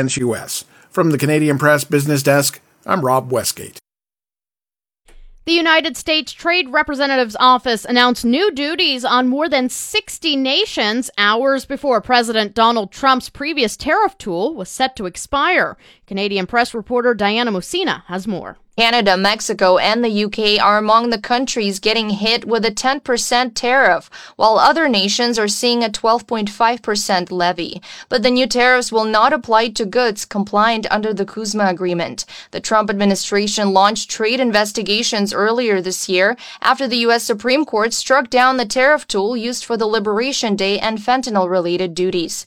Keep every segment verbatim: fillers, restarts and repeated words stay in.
cents U S. From the Canadian Press Business Desk, I'm Rob Westgate. The United States Trade Representative's Office announced new duties on more than sixty nations hours before President Donald Trump's previous tariff tool was set to expire. Canadian Press reporter Diana Musina has more. Canada, Mexico, and the U K are among the countries getting hit with a ten percent tariff, while other nations are seeing a twelve point five percent levy. But the new tariffs will not apply to goods compliant under the CUSMA agreement. The Trump administration launched trade investigations earlier this year after the U S Supreme Court struck down the tariff tool used for the Liberation Day and fentanyl-related duties.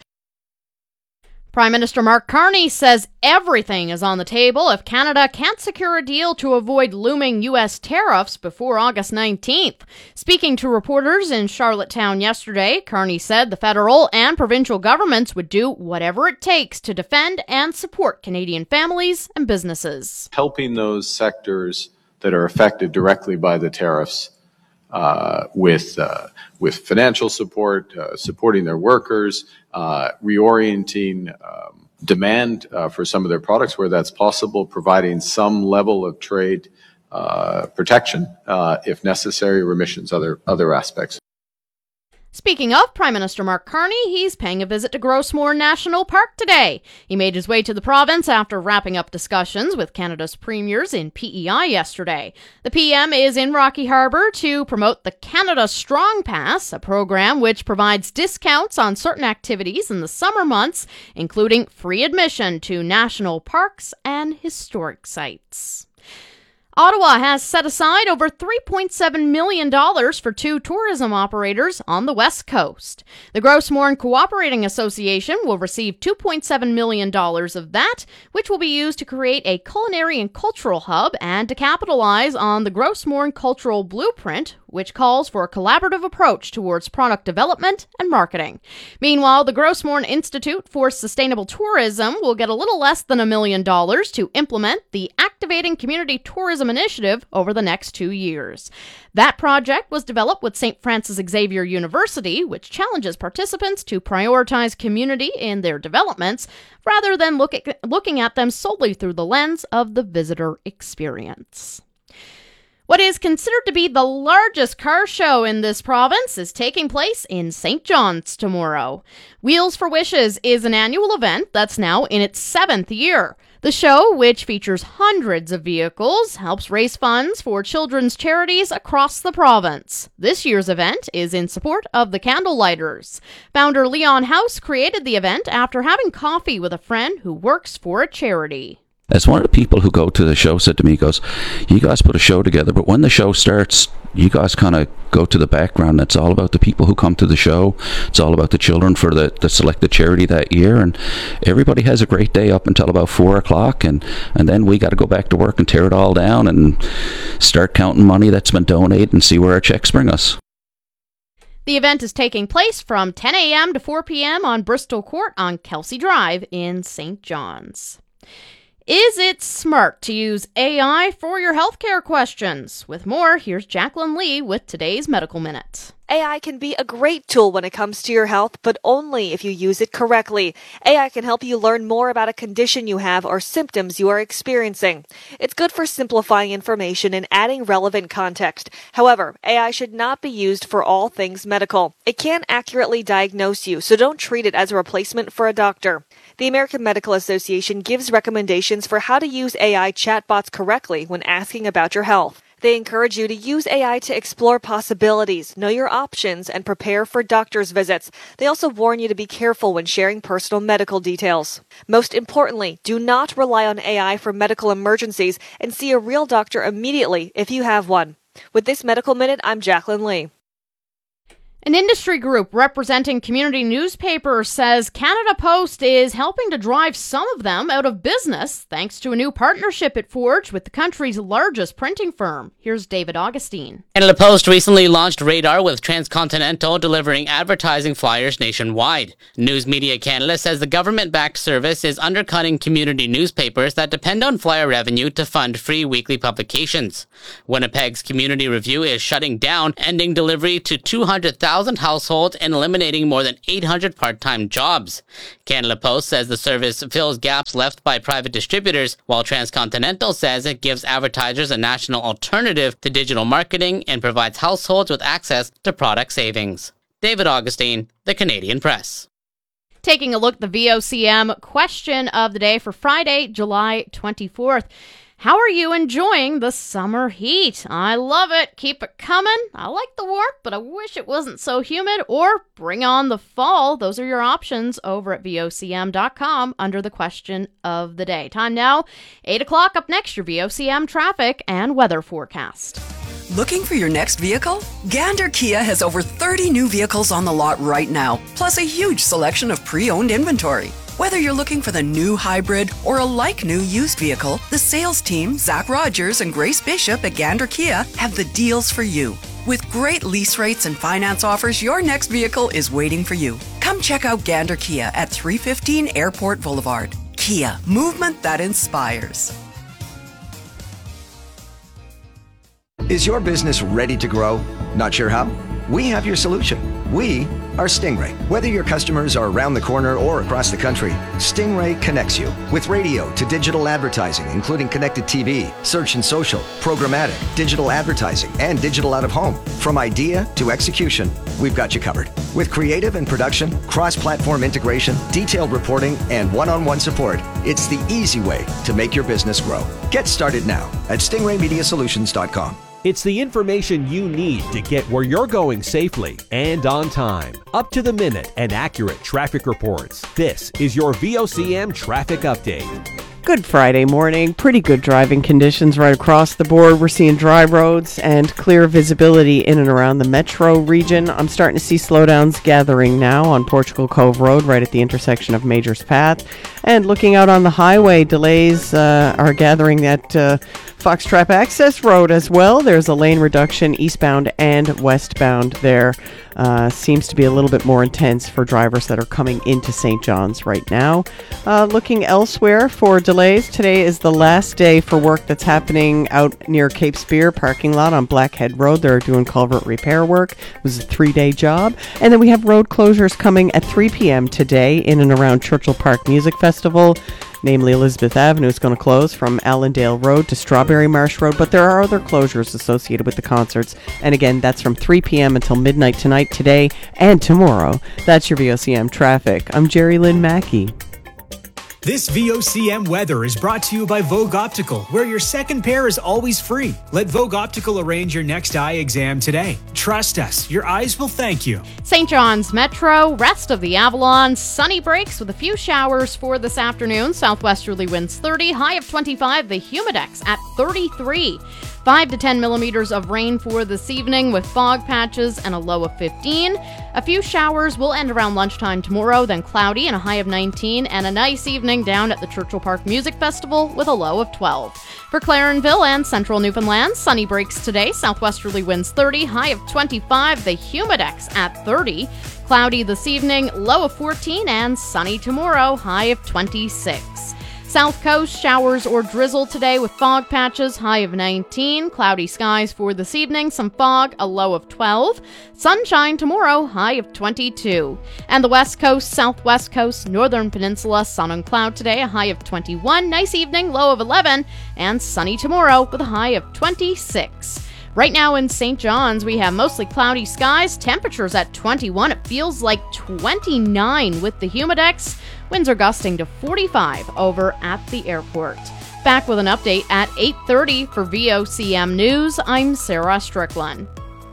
Prime Minister Mark Carney says everything is on the table if Canada can't secure a deal to avoid looming U S tariffs before August nineteenth. Speaking to reporters in Charlottetown yesterday, Carney said the federal and provincial governments would do whatever it takes to defend and support Canadian families and businesses. Helping those sectors that are affected directly by the tariffs Uh, with uh, with financial support, uh, supporting their workers, uh, reorienting um, demand uh, for some of their products where that's possible, providing some level of trade uh, protection, uh, if necessary, remissions, other other aspects. Speaking of Prime Minister Mark Carney, he's paying a visit to Gros Morne National Park today. He made his way to the province after wrapping up discussions with Canada's premiers in P E I yesterday. The P M is in Rocky Harbour to promote the Canada Strong Pass, a program which provides discounts on certain activities in the summer months, including free admission to national parks and historic sites. Ottawa has set aside over three point seven million dollars for two tourism operators on the West Coast. The Gros Morne Cooperating Association will receive two point seven million dollars of that, which will be used to create a culinary and cultural hub and to capitalize on the Gros Morne Cultural Blueprint, which calls for a collaborative approach towards product development and marketing. Meanwhile, the Gros Morne Institute for Sustainable Tourism will get a little less than a million dollars to implement the Activating Community Tourism Initiative over the next two years. That project was developed with Saint Francis Xavier University, which challenges participants to prioritize community in their developments rather than look at, looking at them solely through the lens of the visitor experience. What is considered to be the largest car show in this province is taking place in Saint John's tomorrow. Wheels for Wishes is an annual event that's now in its seventh year. The show, which features hundreds of vehicles, helps raise funds for children's charities across the province. This year's event is in support of the Candlelighters. Founder Leon House created the event after having coffee with a friend who works for a charity. As one of the people who go to the show said to me, he goes, you guys put a show together, but when the show starts, you guys kind of go to the background. It's all about the people who come to the show. It's all about the children for the, the selected charity that year. And everybody has a great day up until about four o'clock. And, and then we got to go back to work and tear it all down and start counting money that's been donated and see where our checks bring us. The event is taking place from ten a.m. to four p.m. on Bristol Court on Kelsey Drive in Saint John's. Is it smart to use A I for your healthcare questions? With more, here's Jacqueline Lee with today's Medical Minute. A I can be a great tool when it comes to your health, but only if you use it correctly. A I can help you learn more about a condition you have or symptoms you are experiencing. It's good for simplifying information and adding relevant context. However, A I should not be used for all things medical. It can't accurately diagnose you, so don't treat it as a replacement for a doctor. The American Medical Association gives recommendations for how to use A I chatbots correctly when asking about your health. They encourage you to use A I to explore possibilities, know your options, and prepare for doctor's visits. They also warn you to be careful when sharing personal medical details. Most importantly, do not rely on A I for medical emergencies and see a real doctor immediately if you have one. With this Medical Minute, I'm Jacqueline Lee. An industry group representing community newspapers says Canada Post is helping to drive some of them out of business thanks to a new partnership it forged with the country's largest printing firm. Here's David Augustine. Canada Post recently launched Radar with Transcontinental delivering advertising flyers nationwide. News Media Canada says the government-backed service is undercutting community newspapers that depend on flyer revenue to fund free weekly publications. Winnipeg's Community Review is shutting down, ending delivery to two hundred thousand thousand households and eliminating more than eight hundred part-time jobs. Canada Post says the service fills gaps left by private distributors, while Transcontinental says it gives advertisers a national alternative to digital marketing and provides households with access to product savings. David Augustine, The Canadian Press. Taking a look at the V O C M question of the day for Friday, July twenty-fourth. How are you enjoying the summer heat? I love it. Keep it coming. I like the warmth, but I wish it wasn't so humid. Or bring on the fall. Those are your options over at V O C M dot com under the question of the day. Time now, eight o'clock. Up next, your V O C M traffic and weather forecast. Looking for your next vehicle? Gander Kia has over thirty new vehicles on the lot right now, plus a huge selection of pre-owned inventory. Whether you're looking for the new hybrid or a like-new used vehicle, the sales team, Zach Rogers and Grace Bishop at Gander Kia, have the deals for you. With great lease rates and finance offers, your next vehicle is waiting for you. Come check out Gander Kia at three fifteen Airport Boulevard. Kia, movement that inspires. Is your business ready to grow? Not sure how? We have your solution. We are Stingray. Whether your customers are around the corner or across the country, Stingray connects you with radio to digital advertising, including connected T V, search and social, programmatic, digital advertising, and digital out-of-home. From idea to execution, we've got you covered. With creative and production, cross-platform integration, detailed reporting, and one-on-one support, it's the easy way to make your business grow. Get started now at stingray media solutions dot com. It's the information you need to get where you're going safely and on time. Up to the minute and accurate traffic reports. This is your V O C M Traffic Update. Good Friday morning. Pretty good driving conditions right across the board. We're seeing dry roads and clear visibility in and around the metro region. I'm starting to see slowdowns gathering now on Portugal Cove Road right at the intersection of Majors Path. And looking out on the highway, delays uh, are gathering at uh, Foxtrap Access Road as well. There's a lane reduction eastbound and westbound there. Uh, seems to be a little bit more intense for drivers that are coming into Saint John's right now. Uh, looking elsewhere for delays, today is the last day for work that's happening out near Cape Spear parking lot on Blackhead Road. They're doing culvert repair work. It was a three-day job. And then we have road closures coming at three p.m. today in and around Churchill Park Music Festival. Namely, Elizabeth Avenue is going to close from Allendale Road to Strawberry Marsh Road, but there are other closures associated with the concerts. And again, that's from three p.m. until midnight tonight, today, and tomorrow. That's your V O C M traffic. I'm Jerry Lynn Mackey. This V O C M weather is brought to you by Vogue Optical, where your second pair is always free. Let Vogue Optical arrange your next eye exam today. Trust us, your eyes will thank you. Saint John's Metro, rest of the Avalon, sunny breaks with a few showers for this afternoon. Southwesterly winds thirty, high of twenty-five, the Humidex at thirty-three. five to ten millimeters of rain for this evening with fog patches and a low of fifteen. A few showers will end around lunchtime tomorrow, then cloudy and a high of nineteen, and a nice evening down at the Churchill Park Music Festival with a low of twelve. For Clarenville and central Newfoundland, sunny breaks today, southwesterly winds thirty, high of twenty-five, the Humidex at thirty. Cloudy this evening, low of fourteen, and sunny tomorrow, high of twenty-six. South Coast, showers or drizzle today with fog patches, high of nineteen. Cloudy skies for this evening, some fog, a low of twelve. Sunshine tomorrow, high of twenty-two. And the West Coast, Southwest Coast, Northern Peninsula, sun and cloud today, a high of twenty-one. Nice evening, low of eleven. And sunny tomorrow with a high of twenty-six. Right now in Saint John's, we have mostly cloudy skies, temperatures at twenty-one. It feels like twenty-nine with the Humidex. Winds are gusting to forty-five over at the airport. Back with an update at eight thirty for V O C M News. I'm Sarah Strickland.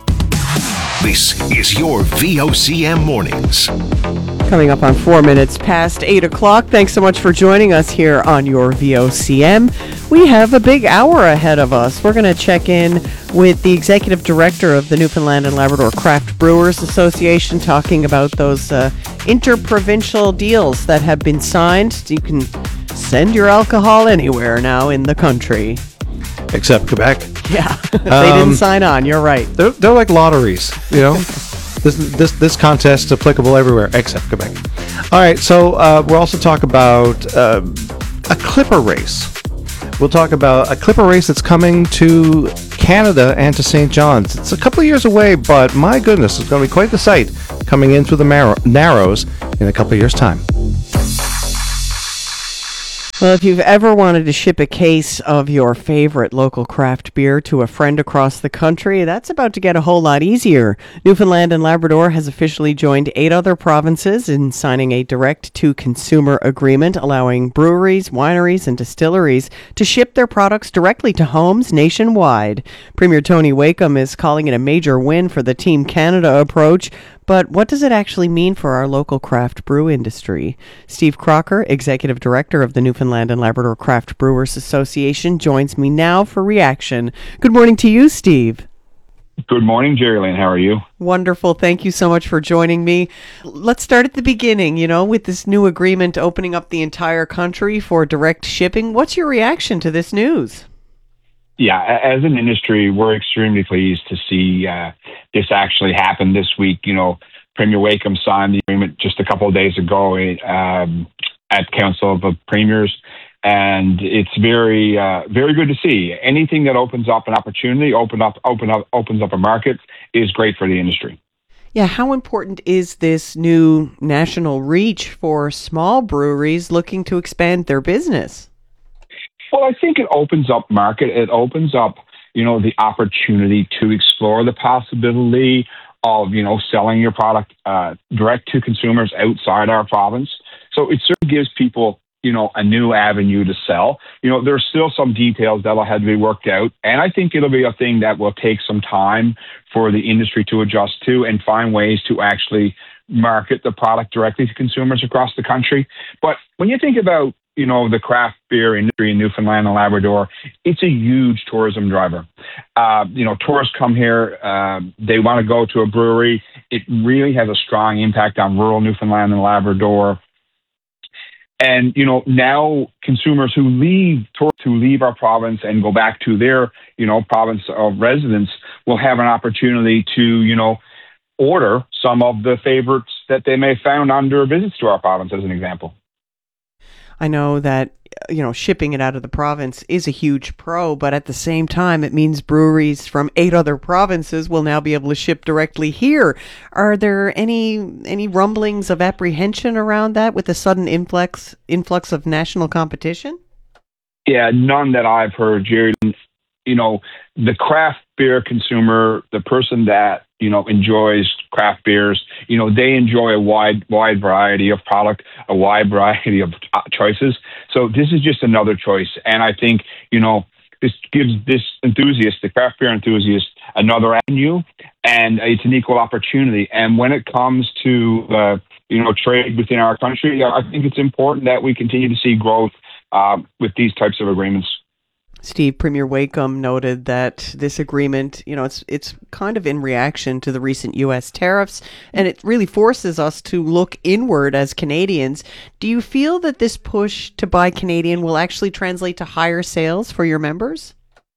This is your V O C M Mornings. Coming up on four minutes past eight o'clock. Thanks so much for joining us here on your V O C M. We have a big hour ahead of us. We're going to check in with the executive director of the Newfoundland and Labrador Craft Brewers Association, talking about those uh, interprovincial deals that have been signed. You can send your alcohol anywhere now in the country. Except Quebec. Yeah, they um, didn't sign on. You're right. They're, they're like lotteries, you know. this this this contest is applicable everywhere except Quebec. All right, so uh, we'll also talk about uh, a Clipper race. We'll talk about a Clipper race that's coming to Canada and to Saint John's. It's a couple of years away, but my goodness, it's going to be quite the sight coming in through the Mar- Narrows in a couple of years' time. Well, if you've ever wanted to ship a case of your favorite local craft beer to a friend across the country, that's about to get a whole lot easier. Newfoundland and Labrador has officially joined eight other provinces in signing a direct-to-consumer agreement allowing breweries, wineries, and distilleries to ship their products directly to homes nationwide. Premier Tony Wakeham is calling it a major win for the Team Canada approach. But what does it actually mean for our local craft brew industry? Steve Crocker, Executive Director of the Newfoundland and Labrador Craft Brewers Association, joins me now for reaction. Good morning to you, Steve. Good morning, Jerry Lynn. How are you? Wonderful. Thank you so much for joining me. Let's start at the beginning, you know, with this new agreement opening up the entire country for direct shipping. What's your reaction to this news? Yeah, as an industry, we're extremely pleased to see uh, this actually happen this week. You know, Premier Wakeham signed the agreement just a couple of days ago um, at Council of Premiers, and it's very, uh, very good to see. Anything that opens up an opportunity, open up, open up, opens up a market, is great for the industry. Yeah, how important is this new national reach for small breweries looking to expand their business? Well, I think it opens up market. It opens up, you know, the opportunity to explore the possibility of, you know, selling your product uh, direct to consumers outside our province. So it certainly gives people, you know, a new avenue to sell. You know, there's still some details that'll have to be worked out. And I think it'll be a thing that will take some time for the industry to adjust to and find ways to actually market the product directly to consumers across the country. But when you think about, you know, the craft beer industry in Newfoundland and Labrador, it's a huge tourism driver. Uh, you know, tourists come here, uh, they want to go to a brewery. It really has a strong impact on rural Newfoundland and Labrador. And, you know, now consumers who leave, tourists who leave our province and go back to their, you know, province of residence will have an opportunity to, you know, order some of the favorites that they may have found on their visits to our province, as an example. I know that, you know, shipping it out of the province is a huge pro, but at the same time, it means breweries from eight other provinces will now be able to ship directly here. Are there any any rumblings of apprehension around that with the sudden influx influx of national competition? Yeah, none that I've heard, Jerry. You know, the craft beer consumer, the person that, you know, enjoys craft beers, you know, they enjoy a wide, wide variety of product, a wide variety of choices. So this is just another choice. And I think, you know, this gives this enthusiast, the craft beer enthusiast, another avenue, and it's an equal opportunity. And when it comes to, uh, you know, trade within our country, I think it's important that we continue to see growth uh, with these types of agreements. Steve, Premier Wakeham noted that this agreement, you know, it's it's kind of in reaction to the recent U S tariffs, and it really forces us to look inward as Canadians. Do you feel that this push to buy Canadian will actually translate to higher sales for your members?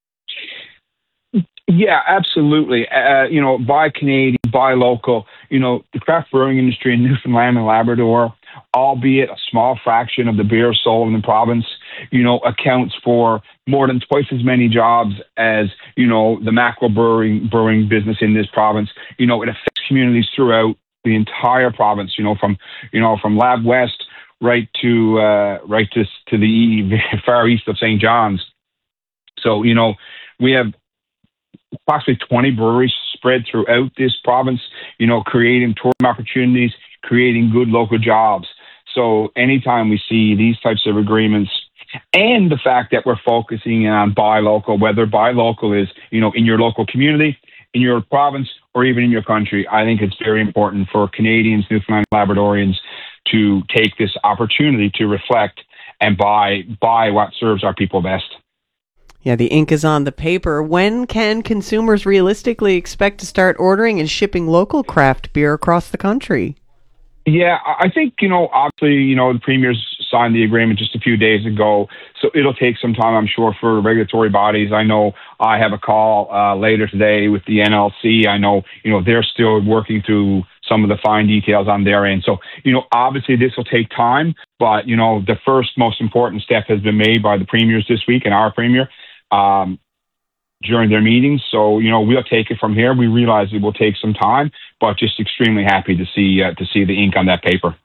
Yeah, absolutely. Uh, you know, buy Canadian, buy local. You know, the craft brewing industry in Newfoundland and Labrador, albeit a small fraction of the beer sold in the province, you know, accounts for more than twice as many jobs as, you know, the macro brewing brewing business in this province. You know, it affects communities throughout the entire province, you know, from, you know, from Lab West right to, uh, right to, to the far east of Saint John's. So, you know, we have approximately twenty breweries spread throughout this province, you know, creating tourism opportunities, creating good local jobs. So anytime we see these types of agreements, and the fact that we're focusing on buy local, whether buy local is, you know, in your local community, in your province, or even in your country, I think it's very important for Canadians, Newfoundland Labradorians to take this opportunity to reflect and buy buy what serves our people best. Yeah, the ink is on the paper. When can consumers realistically expect to start ordering and shipping local craft beer across the country? Yeah, I think, you know, obviously, you know, the premiers signed the agreement just a few days ago, so it'll take some time, I'm sure, for regulatory bodies. I know I have a call uh, later today with the N L C. I know, you know, they're still working through some of the fine details on their end. So, you know, obviously this will take time, but, you know, the first most important step has been made by the premiers this week and our premier. Um, during their meetings. So, you know, we'll take it from here. We realize it will take some time, but just extremely happy to see uh, to see the ink on that paper.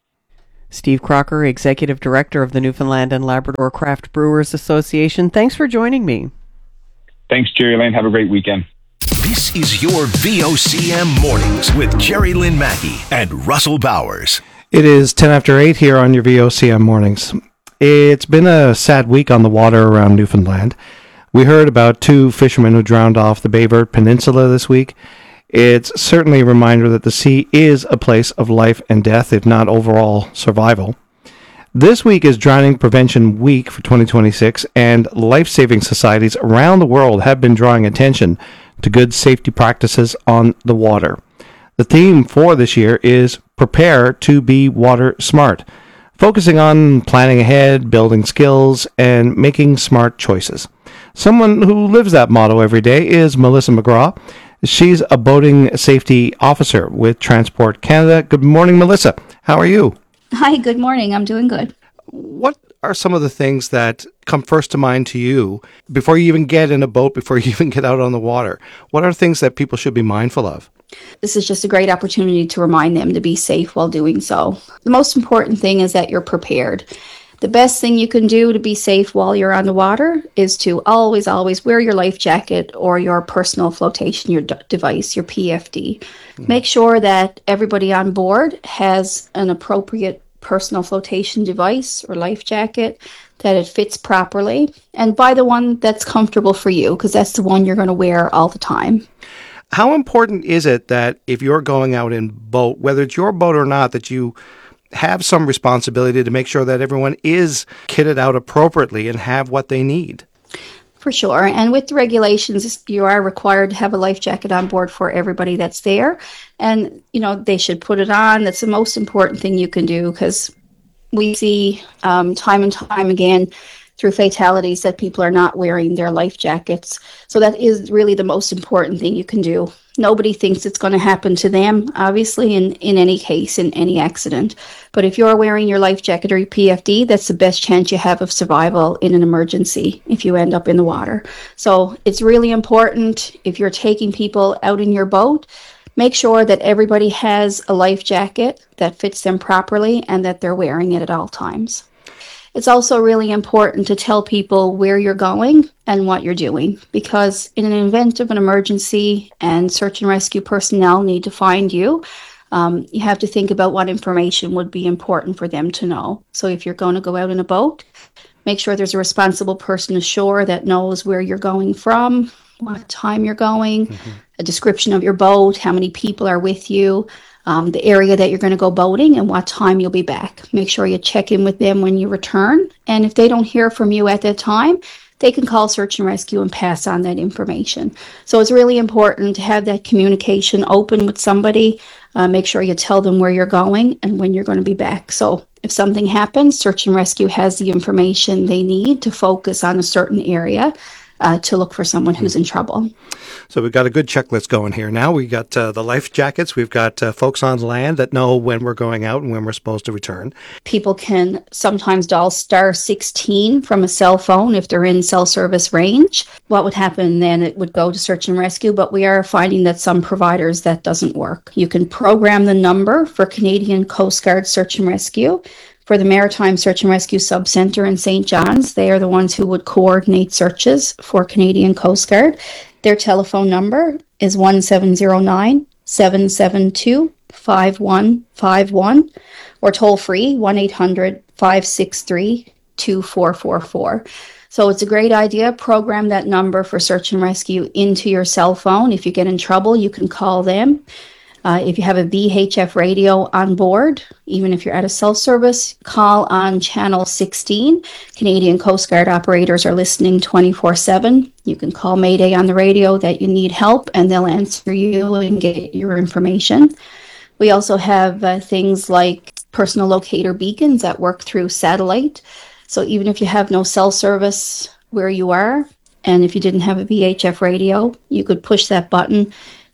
Steve Crocker, Executive Director of the Newfoundland and Labrador Craft Brewers Association. Thanks for joining me. Thanks, Jerry Lynn. Have a great weekend. This is your V O C M Mornings with Jerry Lynn Mackey and Russell Bowers. It is ten after eight here on your V O C M Mornings. It's been a sad week on the water around Newfoundland. We heard about two fishermen who drowned off the Baie Verte Peninsula this week. It's certainly a reminder that the sea is a place of life and death, if not overall survival. This week is Drowning Prevention Week for twenty twenty-six, and life-saving societies around the world have been drawing attention to good safety practices on the water. The theme for this year is Prepare to be Water Smart, focusing on planning ahead, building skills, and making smart choices. Someone who lives that motto every day is Melissa McGraw. She's a boating safety officer with Transport Canada. Good morning, Melissa. How are you? Hi, good morning. I'm doing good. What are some of the things that come first to mind to you before you even get in a boat, before you even get out on the water? What are things that people should be mindful of? This is just a great opportunity to remind them to be safe while doing so. The most important thing is that you're prepared. The best thing you can do to be safe while you're on the water is to always, always wear your life jacket or your personal flotation your d- device, your P F D. Mm. Make sure that everybody on board has an appropriate personal flotation device or life jacket, that it fits properly, and buy the one that's comfortable for you, because that's the one you're going to wear all the time. How important is it that if you're going out in boat, whether it's your boat or not, that you have some responsibility to make sure that everyone is kitted out appropriately and have what they need? For sure. And with the regulations, you are required to have a life jacket on board for everybody that's there. And, you know, they should put it on. That's the most important thing you can do, because we see um, time and time again through fatalities that people are not wearing their life jackets. So that is really the most important thing you can do. Nobody thinks it's going to happen to them, obviously, in, in any case, in any accident. But if you're wearing your life jacket or your P F D, that's the best chance you have of survival in an emergency if you end up in the water. So it's really important, if you're taking people out in your boat, make sure that everybody has a life jacket that fits them properly and that they're wearing it at all times. It's also really important to tell people where you're going and what you're doing, because in an event of an emergency and search and rescue personnel need to find you, um, you have to think about what information would be important for them to know. So if you're going to go out in a boat, make sure there's a responsible person ashore that knows where you're going from, what time you're going, mm-hmm. a description of your boat, how many people are with you, Um, the area that you're going to go boating, and what time you'll be back. Make sure you check in with them when you return. And if they don't hear from you at that time, they can call Search and Rescue and pass on that information. So it's really important to have that communication open with somebody. Uh, make sure you tell them where you're going and when you're going to be back. So if something happens, Search and Rescue has the information they need to focus on a certain area uh, to look for someone who's in trouble. So we've got a good checklist going here. Now we've got uh, the life jackets. We've got uh, folks on land that know when we're going out and when we're supposed to return. People can sometimes dial star sixteen from a cell phone if they're in cell service range. What would happen then? It would go to Search and Rescue, but we are finding that some providers that doesn't work. You can program the number for Canadian Coast Guard Search and Rescue. For the Maritime Search and Rescue Subcenter in Saint John's, they are the ones who would coordinate searches for Canadian Coast Guard. Their telephone number is one seven zero nine, seven seven two, five one five one, or toll free one eight hundred, five six three, two four four four. So it's a great idea. Program that number for Search and Rescue into your cell phone. If you get in trouble, you can call them. Uh, if you have a V H F radio on board, even if you're at a cell service, call on channel sixteen. Canadian Coast Guard operators are listening twenty-four seven. You can call Mayday on the radio that you need help, and they'll answer you and get your information. We also have uh, things like personal locator beacons that work through satellite. So even if you have no cell service where you are, and if you didn't have a V H F radio, you could push that button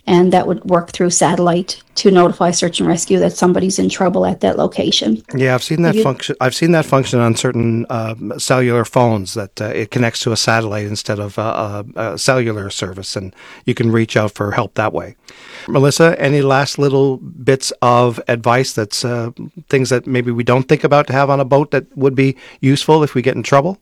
and that would work through satellite to notify search and rescue that somebody's in trouble at that location. Yeah, I've seen that You- function. I've seen that function on certain uh, cellular phones that uh, it connects to a satellite instead of uh, a, a cellular service, and you can reach out for help that way. Melissa, any last little bits of advice that's uh, things that maybe we don't think about to have on a boat that would be useful if we get in trouble?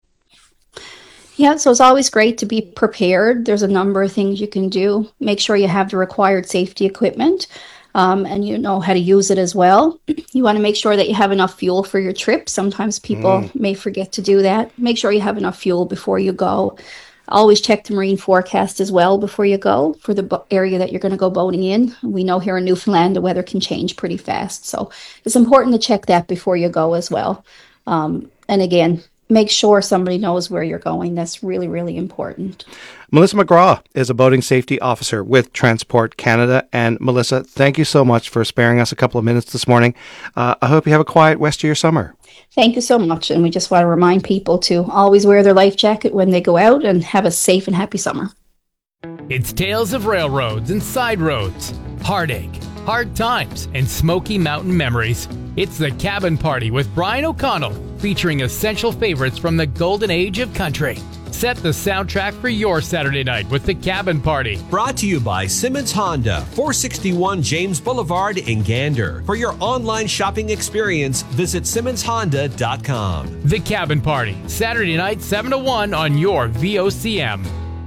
Yeah, so it's always great to be prepared. There's a number of things you can do. Make sure you have the required safety equipment, um, and you know how to use it as well. You want to make sure that you have enough fuel for your trip. Sometimes people Mm. may forget to do that. Make sure you have enough fuel before you go. Always check the marine forecast as well before you go for the bo- area that you're going to go boating in. We know here in Newfoundland the weather can change pretty fast, so it's important to check that before you go as well. Um, and again, make sure somebody knows where you're going. That's really, really important. Melissa McGraw is a boating safety officer with Transport Canada. And Melissa, thank you so much for sparing us a couple of minutes this morning. Uh, I hope you have a quiet rest of your summer. Thank you so much. And we just want to remind people to always wear their life jacket when they go out and have a safe and happy summer. It's tales of railroads and side roads, heartache, hard times, and Smoky Mountain memories. It's The Cabin Party with Brian O'Connell, featuring essential favorites from the golden age of country. Set the soundtrack for your Saturday night with The Cabin Party. Brought to you by Simmons Honda, four sixty-one James Boulevard in Gander. For your online shopping experience, visit simmons honda dot com. The Cabin Party, Saturday night, seven to one on your V O C M.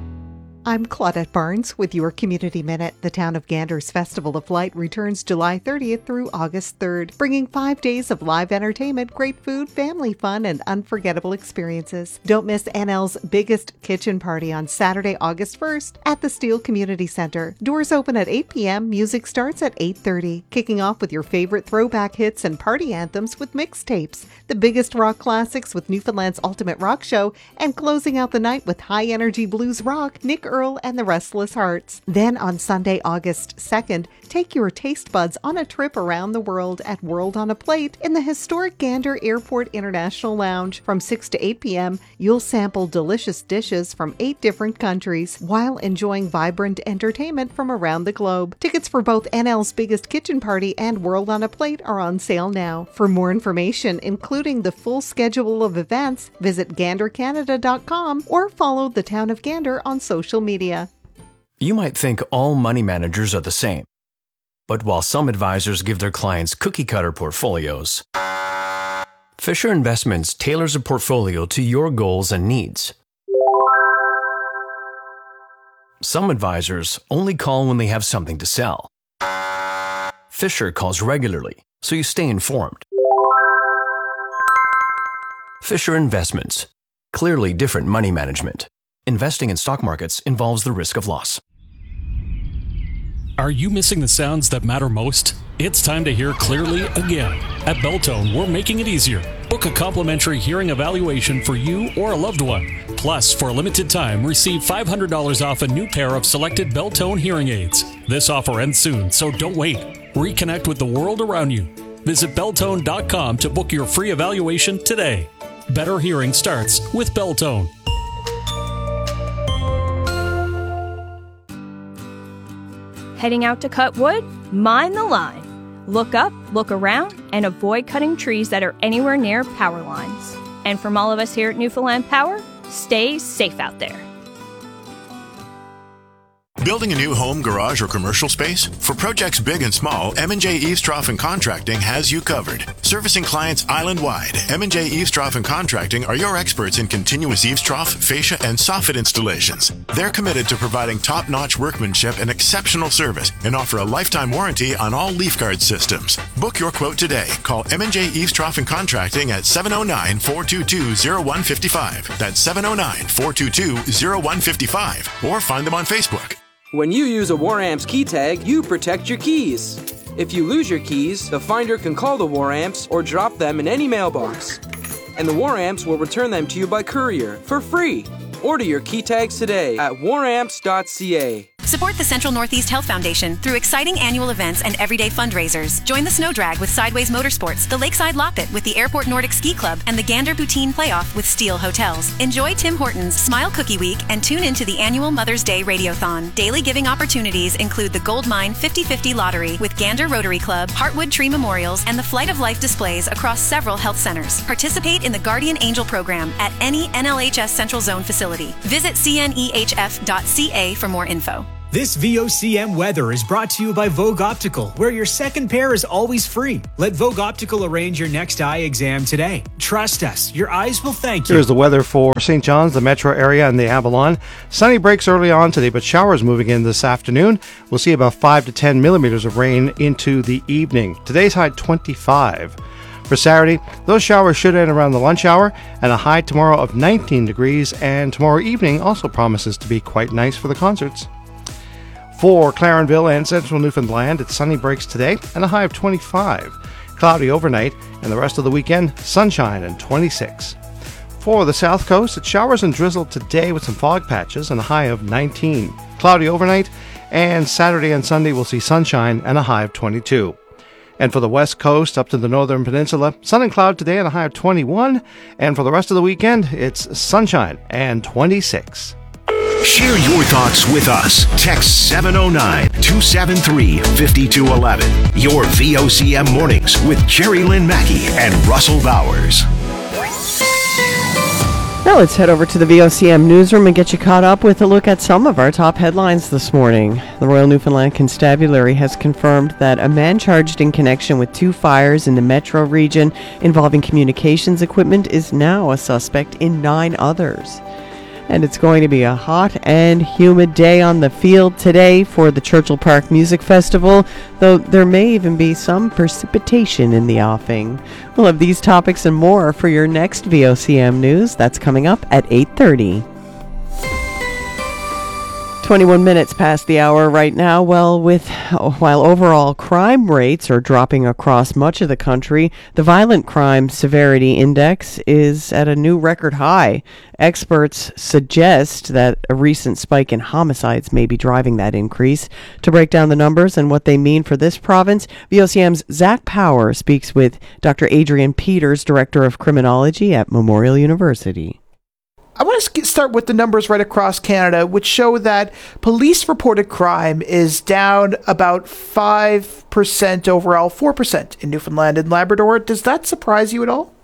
I'm Claudette Barnes with your Community Minute. The town of Gander's Festival of Light returns July thirtieth through August third, bringing five days of live entertainment, great food, family fun, and unforgettable experiences. Don't miss N L's biggest kitchen party on Saturday, August first at the Steele Community Center. Doors open at eight p.m., music starts at eight thirty, kicking off with your favorite throwback hits and party anthems with mixtapes, the biggest rock classics with Newfoundland's Ultimate Rock Show, and closing out the night with high-energy blues rock, Nick Earl and the Restless Hearts. Then on Sunday, August second, take your taste buds on a trip around the world at World on a Plate in the historic Gander Airport International Lounge. From six to eight p.m., you'll sample delicious dishes from eight different countries while enjoying vibrant entertainment from around the globe. Tickets for both N L's biggest kitchen party and World on a Plate are on sale now. For more information, including the full schedule of events, visit gander canada dot com or follow the Town of Gander on social media. You might think all money managers are the same. But while some advisors give their clients cookie-cutter portfolios, Fisher Investments tailors a portfolio to your goals and needs. Some advisors only call when they have something to sell. Fisher calls regularly, so you stay informed. Fisher Investments. Clearly different money management. Investing in stock markets involves the risk of loss. Are you missing the sounds that matter most? It's time to hear clearly again. At Belltone, we're making it easier. Book a complimentary hearing evaluation for you or a loved one. Plus, for a limited time, receive five hundred dollars off a new pair of selected Belltone hearing aids. This offer ends soon, so don't wait. Reconnect with the world around you. Visit Belltone dot com to book your free evaluation today. Better hearing starts with Belltone. Heading out to cut wood? Mind the line. Look up, look around, and avoid cutting trees that are anywhere near power lines. And from all of us here at Newfoundland Power, stay safe out there. Building a new home, garage, or commercial space? For projects big and small, M and J Eavestrough and Contracting has you covered. Servicing clients island-wide, M and J Eavestrough and Contracting are your experts in continuous eavestrough, fascia, and soffit installations. They're committed to providing top-notch workmanship and exceptional service and offer a lifetime warranty on all leaf guard systems. Book your quote today. Call M and J Eavestrough and Contracting at seven oh nine, four two two, oh one five five. That's seven oh nine, four two two, oh one five five. Or find them on Facebook. When you use a WarAmps key tag, you protect your keys. If you lose your keys, the finder can call the WarAmps or drop them in any mailbox. And the WarAmps will return them to you by courier for free. Order your key tags today at war amps dot c a. Support the Central Northeast Health Foundation through exciting annual events and everyday fundraisers. Join the Snow Drag with Sideways Motorsports, the Lakeside Loppet with the Airport Nordic Ski Club, and the Gander Poutine Playoff with Steel Hotels. Enjoy Tim Hortons Smile Cookie Week and tune into the annual Mother's Day Radiothon. Daily giving opportunities include the Gold Mine fifty fifty Lottery with Gander Rotary Club, Heartwood Tree Memorials, and the Flight of Life displays across several health centers. Participate in the Guardian Angel program at any N L H S Central Zone facility. Visit C N E H F dot C A for more info. This V O C M weather is brought to you by Vogue Optical, where your second pair is always free. Let Vogue Optical arrange your next eye exam today. Trust us, your eyes will thank you. Here's the weather for Saint John's, the metro area, and the Avalon. Sunny breaks early on today, but showers moving in this afternoon. We'll see about five to ten millimeters of rain into the evening. Today's high twenty-five. For Saturday, those showers should end around the lunch hour, and a high tomorrow of nineteen degrees, and tomorrow evening also promises to be quite nice for the concerts. For Clarenville and central Newfoundland, it's sunny breaks today and a high of twenty-five. Cloudy overnight, and the rest of the weekend, sunshine and twenty-six. For the south coast, it's showers and drizzle today with some fog patches and a high of nineteen. Cloudy overnight, and Saturday and Sunday we'll see sunshine and a high of twenty-two. And for the west coast up to the northern peninsula, sun and cloud today and a high of twenty-one. And for the rest of the weekend, it's sunshine and twenty-six. Share your thoughts with us. Text seven oh nine, two seven three, five two one one. Your V O C M Mornings with Jerry Lynn Mackey and Russell Bowers. Now let's head over to the V O C M newsroom and get you caught up with a look at some of our top headlines this morning. The Royal Newfoundland Constabulary has confirmed that a man charged in connection with two fires in the metro region involving communications equipment is now a suspect in nine others. And it's going to be a hot and humid day on the field today for the Churchill Park Music Festival, though there may even be some precipitation in the offing. We'll have these topics and more for your next V O C M News. That's coming up at eight thirty. twenty-one minutes past the hour right now. Well, with while overall crime rates are dropping across much of the country, the Violent Crime Severity Index is at a new record high. Experts suggest that a recent spike in homicides may be driving that increase. To break down the numbers and what they mean for this province, V O C M's Zach Power speaks with Doctor Adrian Peters, Director of Criminology at Memorial University. I want to start with the numbers right across Canada, which show that police-reported crime is down about five percent overall, four percent in Newfoundland and Labrador. Does that surprise you at all?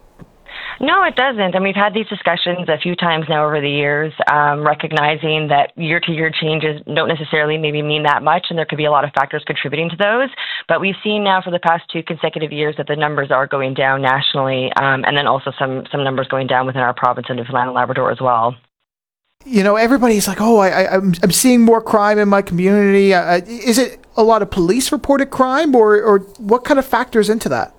No, it doesn't. And we've had these discussions a few times now over the years, um, recognizing that year-to-year changes don't necessarily maybe mean that much, and there could be a lot of factors contributing to those. But we've seen now for the past two consecutive years that the numbers are going down nationally, um, and then also some, some numbers going down within our province of Newfoundland and Labrador as well. You know, everybody's like, oh, I, I, I'm, I'm seeing more crime in my community. Uh, is it a lot of police-reported crime, or, or what kind of factors into that?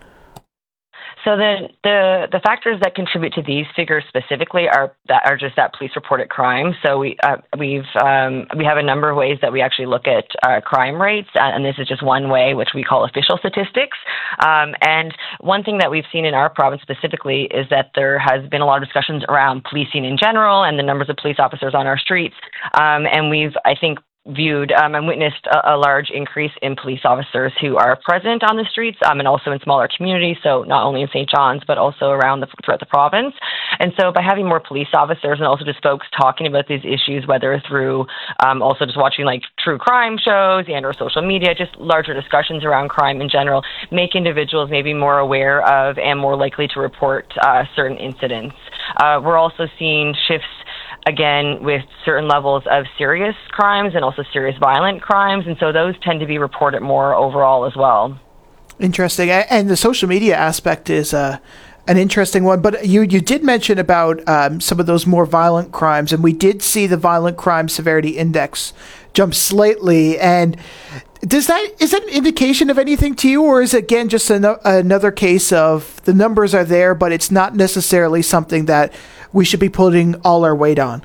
So the, the the factors that contribute to these figures specifically are that are just that police reported crime. So we uh, we've um, we have a number of ways that we actually look at uh, crime rates, and this is just one way, which we call official statistics. Um, and one thing that we've seen in our province specifically is that there has been a lot of discussions around policing in general and the numbers of police officers on our streets. Um, and we've, I think, viewed um, and witnessed a, a large increase in police officers who are present on the streets um, and also in smaller communities, so not only in Saint John's, but also around the, throughout the province. And so by having more police officers and also just folks talking about these issues, whether through um, also just watching like true crime shows and or social media, just larger discussions around crime in general, make individuals maybe more aware of and more likely to report uh, certain incidents. Uh, we're also seeing shifts again, with certain levels of serious crimes and also serious violent crimes. And so those tend to be reported more overall as well. Interesting. And the social media aspect is uh, an interesting one. But you, you did mention about um, some of those more violent crimes. And we did see the Violent Crime Severity Index jump slightly. And does that is that an indication of anything to you? Or is it, again, just an, another case of the numbers are there, but it's not necessarily something that we should be putting all our weight on?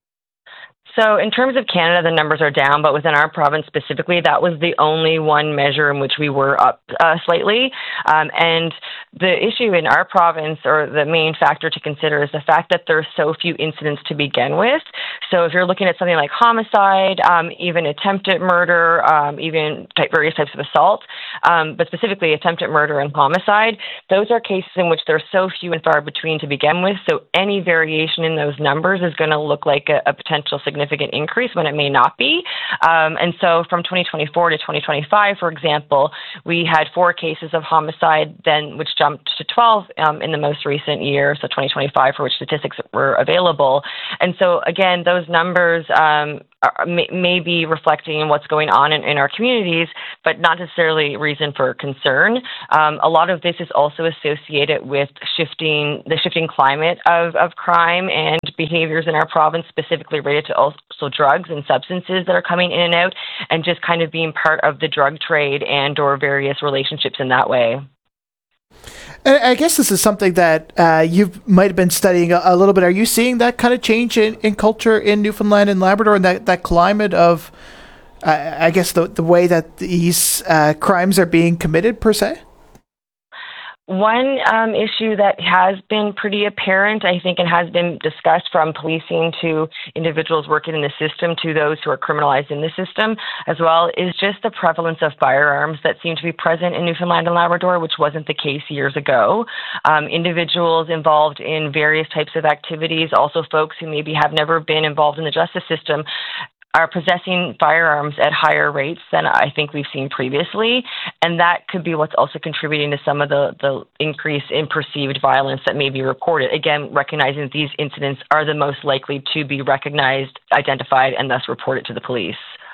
So in terms of Canada, the numbers are down, but within our province specifically, that was the only one measure in which we were up uh, slightly. Um, and the issue in our province, or the main factor to consider, is the fact that there are so few incidents to begin with. So if you're looking at something like homicide, um, even attempted murder, um, even type, various types of assault, um, but specifically attempted murder and homicide, those are cases in which they're so few and far between to begin with. So any variation in those numbers is going to look like a, a potential significant increase when it may not be. Um, and so from twenty twenty-four to twenty twenty-five, for example, we had four cases of homicide, then which jumped to twelve um, in the most recent year, so twenty twenty-five, for which statistics were available. And so again, those numbers um, are, may, may be reflecting what's going on in, in our communities, but not necessarily reason for concern. Um, a lot of this is also associated with shifting the shifting climate of, of crime and behaviors in our province, specifically related to also drugs and substances that are coming in and out, and just kind of being part of the drug trade and or various relationships in that way. And I guess this is something that uh, you might have been studying a, a little bit. Are you seeing that kind of change in, in culture in Newfoundland and Labrador, and that, that climate of, uh, I guess, the, the way that these uh, crimes are being committed, per se? One um, issue that has been pretty apparent, I think, and has been discussed from policing to individuals working in the system to those who are criminalized in the system as well, is just the prevalence of firearms that seem to be present in Newfoundland and Labrador, which wasn't the case years ago. Um, individuals involved in various types of activities, also folks who maybe have never been involved in the justice system, are possessing firearms at higher rates than I think we've seen previously. And that could be what's also contributing to some of the, the increase in perceived violence that may be reported. Again, recognizing that these incidents are the most likely to be recognized, identified, and thus reported to the police.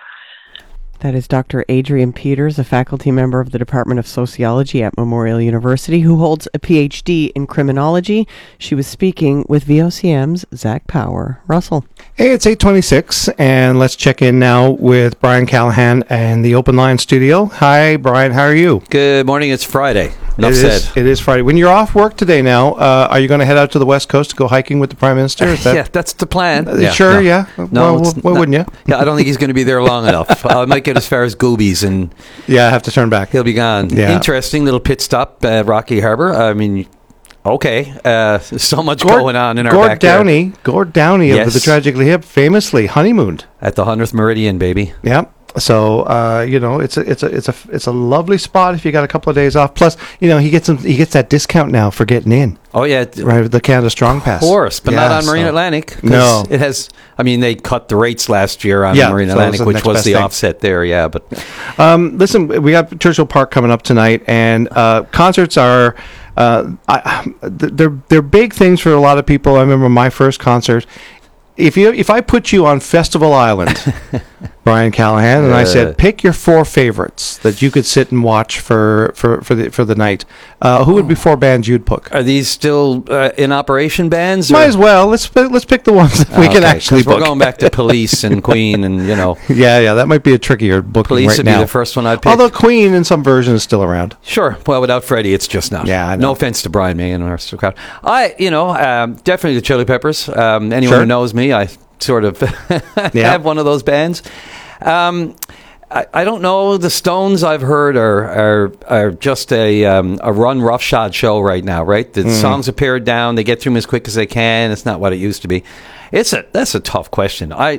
That is Doctor Adrienne Peters, a faculty member of the Department of Sociology at Memorial University, who holds a P H D in criminology. She was speaking with V O C M's Zach Power. Russell. Hey, it's eight twenty-six, and let's check in now with Brian Callahan and the Open Line Studio. Hi, Brian. How are you? Good morning. It's Friday. Enough it said. Is, it is Friday. When you're off work today now, uh, are you going to head out to the West Coast to go hiking with the Prime Minister? Is that yeah, that's the plan. Uh, yeah, sure, no. yeah. No, well, why not, wouldn't you? Yeah, I don't think he's going to be there long enough. I might get as far as Goobies and yeah, I have to turn back. He'll be gone. Yeah. Interesting little pit stop at Rocky Harbour. I mean, okay, uh, so much Gord, going on in our Gord backyard. Downey, Gord Downey yes. of the Tragically Hip, famously honeymooned at the hundredth Meridian, baby. Yep. So uh, you know, it's a it's a it's a it's a lovely spot if you got a couple of days off. Plus, you know, he gets some, he gets that discount now for getting in. Oh yeah, right with the Canada Strong Pass. Of course, but yeah, not on Marine so. Atlantic. No, it has. I mean, they cut the rates last year on yeah, Marine so Atlantic, the which was the thing. offset there. Yeah, but um, listen, we got Churchill Park coming up tonight, and uh, concerts are. Uh, I, they're they're big things for a lot of people. I remember my first concert. If you if I put you on Festival Island, Brian Callahan, and uh, I said pick your four favorites that you could sit and watch for for for the for the night, uh, who would be four bands you'd pick? Are these still uh, in operation bands? Might or? as well. Let's let's pick the ones that we okay, can actually book. We're going back to Police and Queen, and you know. Yeah, yeah, that might be a trickier booking Police right would now. be the first one I'd pick. Although Queen in some versions is still around. Sure. Well, without Freddie, it's just not. Yeah, I know. No offense to Brian May and the rest of the crowd. I, you know, um, definitely the Chili Peppers. Um, anyone sure. who knows me, I sort of yeah. have one of those bands. Um, I, I don't know. The Stones, I've heard, are are, are just a um, a run roughshod show right now. Right, the mm. songs are pared down. They get through them as quick as they can. It's not what it used to be. It's a that's a tough question. I.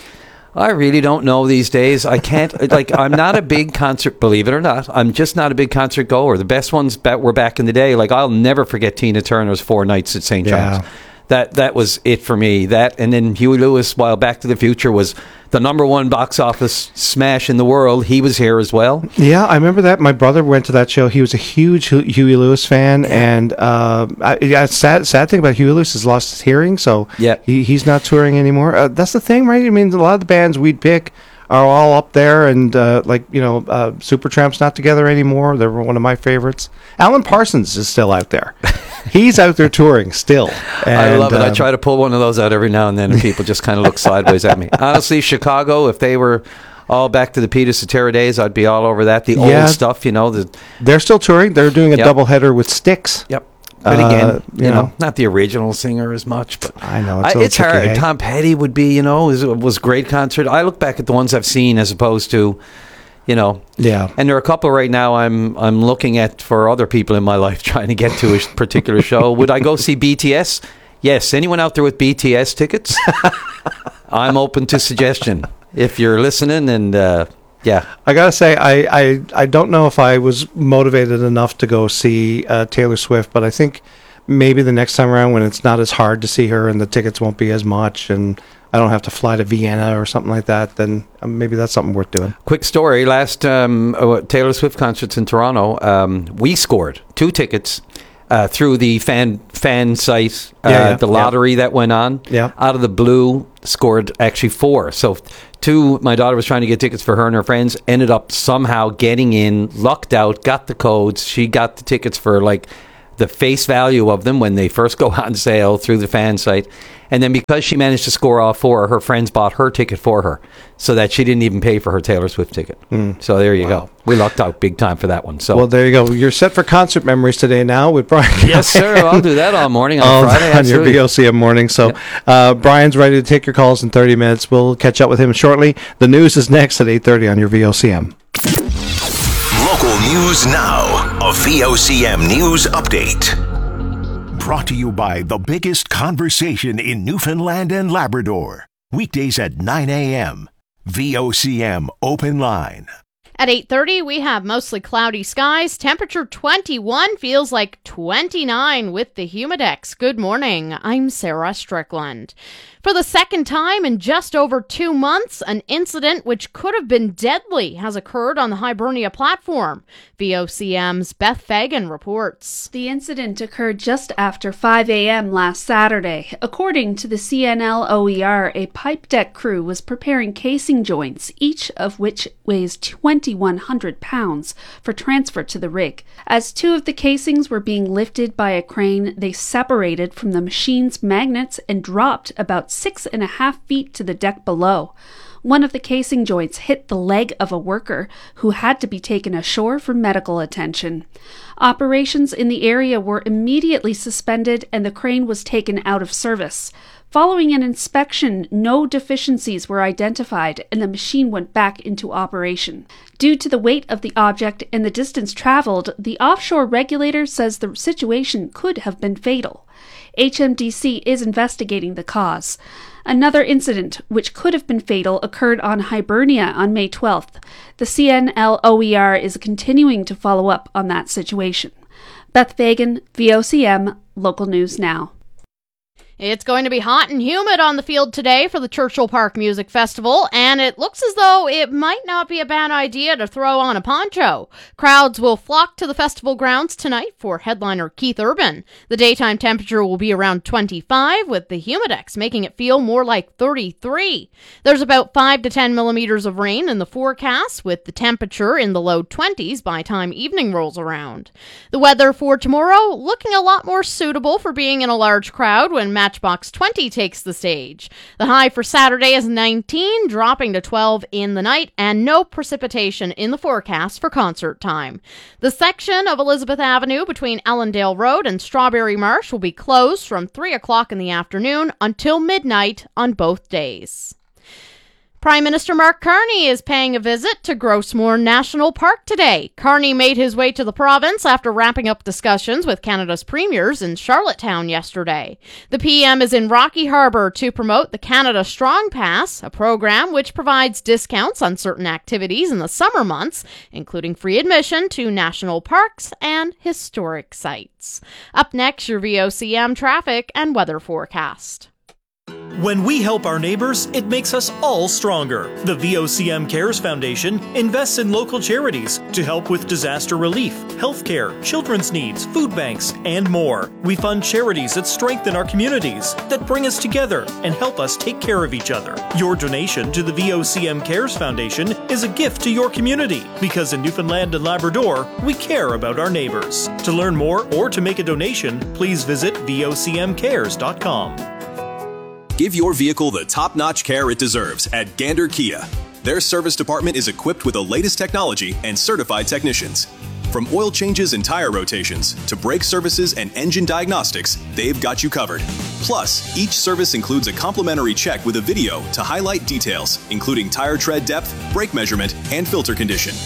I really don't know these days. I can't, like, I'm not a big concert, believe it or not. I'm just not a big concert goer. The best ones were back in the day. Like, I'll never forget Tina Turner's Four Nights at Saint John's. Yeah. That that was it for me. That, and then Huey Lewis, while Back to the Future was the number one box office smash in the world, he was here as well. Yeah, I remember that. My brother went to that show. He was a huge Huey Lewis fan, and uh, I, yeah, sad sad thing about Huey Lewis is lost his hearing, so yeah. he, he's not touring anymore. Uh, that's the thing, right? I mean, a lot of the bands we'd pick are all up there, and uh, like, you know, uh, Supertramp's not together anymore. They were one of my favorites. Alan Parsons is still out there. He's out there touring still. And, I love it. um, I try to pull one of those out every now and then, and people just kind of look sideways at me. Honestly, Chicago, if they were all back to the Peter Cetera days, I'd be all over that. The yeah, old stuff, you know. The, they're still touring. They're doing a yep. doubleheader with Styx. Yep. But again, uh, you, you know, know, not the original singer as much, but I know it's, I, it's hard. tricky, hey? Tom Petty would be, you know, was was great concert. I look back at the ones I've seen as opposed to, you know, yeah. And there are a couple right now I'm I'm looking at for other people in my life trying to get to a particular show. Would I go see B T S? Yes, anyone out there with B T S tickets? I'm open to suggestion. If you're listening, and uh, yeah. I gotta say, I, I, I don't know if I was motivated enough to go see uh, Taylor Swift, but I think maybe the next time around when it's not as hard to see her and the tickets won't be as much and I don't have to fly to Vienna or something like that, then maybe that's something worth doing. Quick story. Last um, Taylor Swift concerts in Toronto, um, we scored two tickets uh, through the fan fan site, uh, yeah, yeah, the lottery yeah. that went on. Yeah. Out of the blue, scored actually four. So two, my daughter was trying to get tickets for her and her friends, ended up somehow getting in, lucked out, got the codes. She got the tickets for like the face value of them when they first go on sale through the fan site. And then because she managed to score all four, her friends bought her ticket for her so that she didn't even pay for her Taylor Swift ticket. Mm. So there you wow. go. We lucked out big time for that one. So well, there you go. You're set for concert memories today now with Brian. Yes, sir. I'll do that all morning on all Friday. On absolutely. Your V O C M morning. So uh, Brian's ready to take your calls in thirty minutes. We'll catch up with him shortly. The news is next at eight thirty on your V O C M. Local news now. A V O C M news update. Brought to you by the biggest conversation in Newfoundland and Labrador. Weekdays at nine a.m. V O C M Open Line. At eight thirty, we have mostly cloudy skies. Temperature twenty-one, feels like twenty-nine with the Humidex. Good morning. I'm Sarah Strickland. For the second time in just over two months, an incident which could have been deadly has occurred on the Hibernia platform. V O C M's Beth Fagan reports. The incident occurred just after five a.m. last Saturday. According to the C N L O E R, a pipe deck crew was preparing casing joints, each of which weighs twenty-one hundred pounds, for transfer to the rig. As two of the casings were being lifted by a crane, they separated from the machine's magnets and dropped about six and a half feet to the deck below. One of the casing joints hit the leg of a worker who had to be taken ashore for medical attention. Operations in the area were immediately suspended and the crane was taken out of service. Following an inspection, no deficiencies were identified and the machine went back into operation. Due to the weight of the object and the distance traveled, the offshore regulator says the situation could have been fatal. H M D C is investigating the cause. Another incident, which could have been fatal, occurred on Hibernia on May twelfth. The C N L O E R is continuing to follow up on that situation. Beth Fagan, V O C M, Local News Now. It's going to be hot and humid on the field today for the Churchill Park Music Festival, and it looks as though it might not be a bad idea to throw on a poncho. Crowds will flock to the festival grounds tonight for headliner Keith Urban. The daytime temperature will be around twenty-five, with the Humidex making it feel more like thirty-three. There's about five to ten millimeters of rain in the forecast, with the temperature in the low twenties by time evening rolls around. The weather for tomorrow looking a lot more suitable for being in a large crowd when Matchbox twenty takes the stage. The high for Saturday is nineteen, dropping to twelve in the night, and no precipitation in the forecast for concert time. The section of Elizabeth Avenue between Ellendale Road and Strawberry Marsh will be closed from three o'clock in the afternoon until midnight on both days. Prime Minister Mark Carney is paying a visit to Grossmoor National Park today. Carney made his way to the province after wrapping up discussions with Canada's premiers in Charlottetown yesterday. The P M is in Rocky Harbour to promote the Canada Strong Pass, a program which provides discounts on certain activities in the summer months, including free admission to national parks and historic sites. Up next, your V O C M traffic and weather forecast. When we help our neighbors, it makes us all stronger. The V O C M Cares Foundation invests in local charities to help with disaster relief, healthcare, children's needs, food banks, and more. We fund charities that strengthen our communities, that bring us together and help us take care of each other. Your donation to the V O C M Cares Foundation is a gift to your community, because in Newfoundland and Labrador, we care about our neighbors. To learn more or to make a donation, please visit V O C M cares dot com. Give your vehicle the top-notch care it deserves at Gander Kia. Their service department is equipped with the latest technology and certified technicians. From oil changes and tire rotations to brake services and engine diagnostics, they've got you covered. Plus, each service includes a complimentary check with a video to highlight details, including tire tread depth, brake measurement, and filter condition.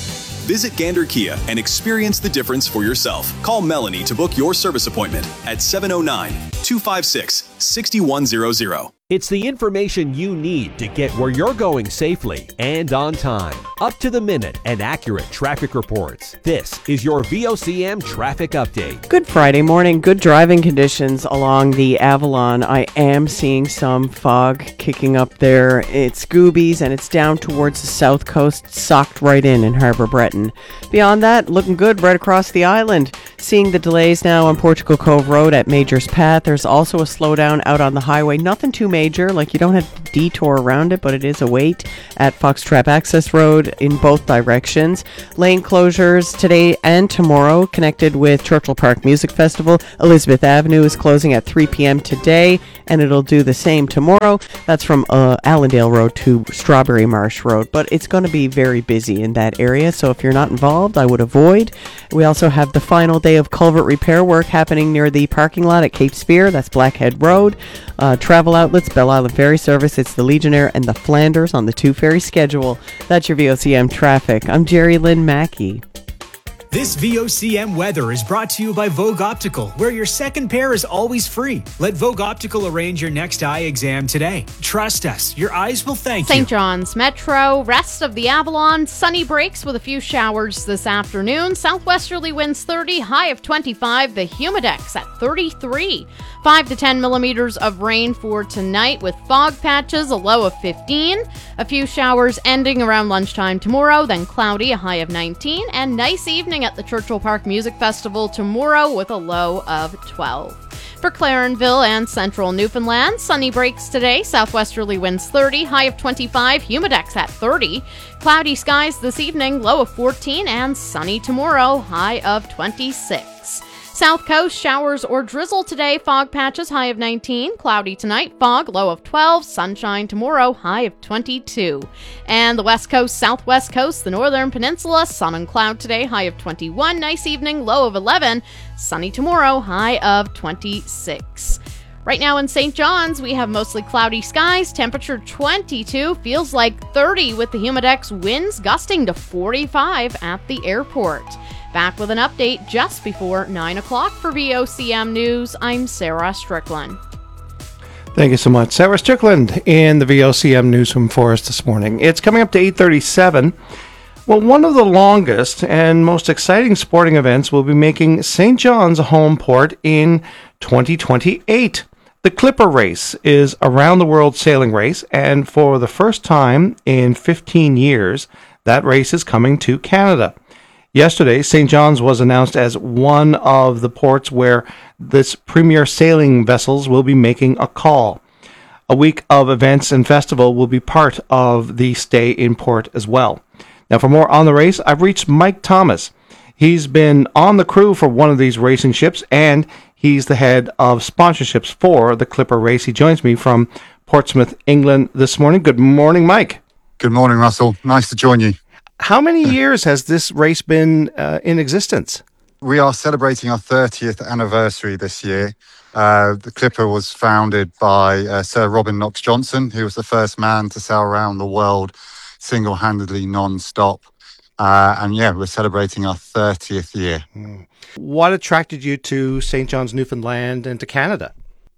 Visit Gander Kia and experience the difference for yourself. Call Melanie to book your service appointment at seven oh nine, two five six, six one zero zero. It's the information you need to get where you're going safely and on time. Up to the minute and accurate traffic reports. This is your V O C M Traffic Update. Good Friday morning. Good driving conditions along the Avalon. I am seeing some fog kicking up there. It's Scoobies and it's down towards the south coast, socked right in in Harbor Breton. Beyond that, looking good right across the island. Seeing the delays now on Portugal Cove Road at Major's Path. There's also a slowdown out on the highway. Nothing too major, like you don't have to detour around it, but it is a wait at Foxtrap Access Road in both directions. Lane closures today and tomorrow connected with Churchill Park Music Festival. Elizabeth Avenue is closing at three p.m. today, and it'll do the same tomorrow. That's from uh, Allendale Road to Strawberry Marsh Road, but it's going to be very busy in that area, so if you're not involved, I would avoid. We also have the final day of culvert repair work happening near the parking lot at Cape Spear. That's Blackhead Road. Uh, travel outlets, Belle Island Ferry Service, it's the Legionnaire and the Flanders on the two ferry schedule. That's your V O C M traffic. I'm Jerry Lynn Mackey. This V O C M weather is brought to you by Vogue Optical, where your second pair is always free. Let Vogue Optical arrange your next eye exam today. Trust us, your eyes will thank you. Saint John's Metro, rest of the Avalon, sunny breaks with a few showers this afternoon. Southwesterly winds thirty, high of twenty-five. The Humidex at thirty-three. five to ten millimeters of rain for tonight with fog patches, a low of fifteen. A few showers ending around lunchtime tomorrow, then cloudy, a high of nineteen. And nice evening at the Churchill Park Music Festival tomorrow with a low of twelve. For Clarenville and central Newfoundland, sunny breaks today, southwesterly winds thirty, high of twenty-five, Humidex at thirty. Cloudy skies this evening, low of fourteen, and sunny tomorrow, high of twenty-six. South Coast, showers or drizzle today, fog patches, high of nineteen. Cloudy tonight, fog, low of twelve. Sunshine tomorrow, high of twenty-two. And the West Coast, Southwest Coast, the Northern Peninsula, sun and cloud today, high of twenty-one. Nice evening, low of eleven. Sunny tomorrow, high of twenty-six. Right now in Saint John's, we have mostly cloudy skies, temperature twenty-two, feels like thirty with the Humidex, winds gusting to forty-five at the airport. Back with an update just before nine o'clock for V O C M News. I'm Sarah Strickland. Thank you so much, Sarah Strickland, in the V O C M Newsroom for us this morning. It's coming up to eight thirty-seven. Well, one of the longest and most exciting sporting events will be making Saint John's a home port in twenty twenty-eight. The Clipper Race is a round-the-world sailing race, and for the first time in fifteen years, that race is coming to Canada. Yesterday, Saint John's was announced as one of the ports where this premier sailing vessels will be making a call. A week of events and festival will be part of the stay in port as well. Now, for more on the race, I've reached Mike Thomas. He's been on the crew for one of these racing ships, and he's the head of sponsorships for the Clipper Race. He joins me from Portsmouth, England this morning. Good morning, Mike. Good morning, Russell. Nice to join you. How many years has this race been uh, in existence? We are celebrating our thirtieth anniversary this year. Uh, the Clipper was founded by uh, Sir Robin Knox Johnson, who was the first man to sail around the world single-handedly, non-stop. Uh, and yeah, we're celebrating our thirtieth year. Mm. What attracted you to Saint John's, Newfoundland, and to Canada?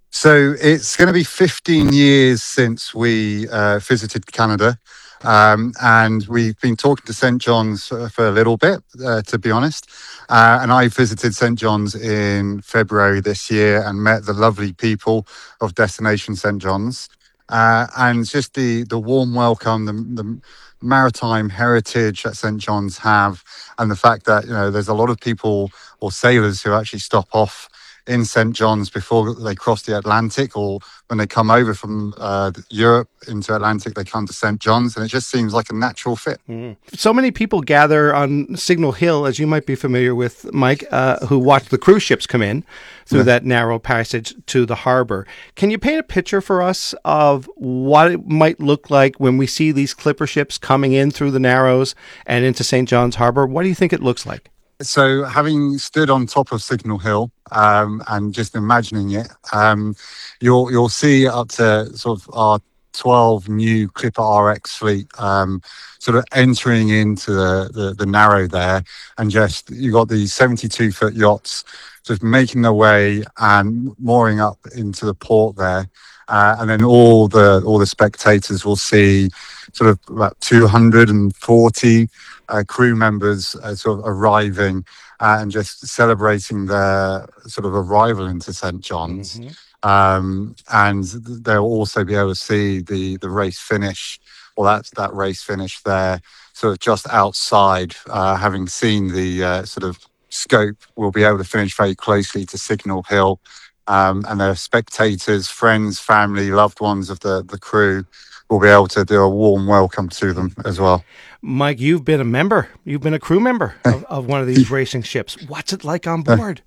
So it's going to be fifteen years since we uh, visited Canada. Um, and we've been talking to Saint John's for, for a little bit, uh, to be honest. Uh, and I visited Saint John's in February this year and met the lovely people of Destination Saint John's. Uh, and just the, the warm welcome, the, the maritime heritage that Saint John's have, and the fact that, you know, there's a lot of people or sailors who actually stop off in Saint John's before they cross the Atlantic, or when they come over from uh, Europe into Atlantic, they come to Saint John's, and it just seems like a natural fit. Mm. So many people gather on Signal Hill, as you might be familiar with, Mike, uh, who watch the cruise ships come in through yeah. that narrow passage to the harbor. Can you paint a picture for us of what it might look like when we see these clipper ships coming in through the Narrows and into Saint John's Harbor? What do you think it looks like? So having stood on top of Signal Hill um, and just imagining it, um, you'll you'll see up to sort of our twelve new Clipper R X fleet um, sort of entering into the, the, the narrow there. And just, you got these seventy-two foot yachts just making their way and mooring up into the port there. Uh, and then all the all the spectators will see sort of about two hundred forty uh, crew members uh, sort of arriving uh, and just celebrating their sort of arrival into Saint John's. Mm-hmm. Um, and they'll also be able to see the, the race finish, or that's that race finish there, sort of just outside, uh, having seen the uh, sort of scope, we'll be able to finish very closely to Signal Hill. Um, and their spectators, friends, family, loved ones of the, the crew will be able to do a warm welcome to them as well. Mike, you've been a member, you've been a crew member of, of one of these racing ships. What's it like on board?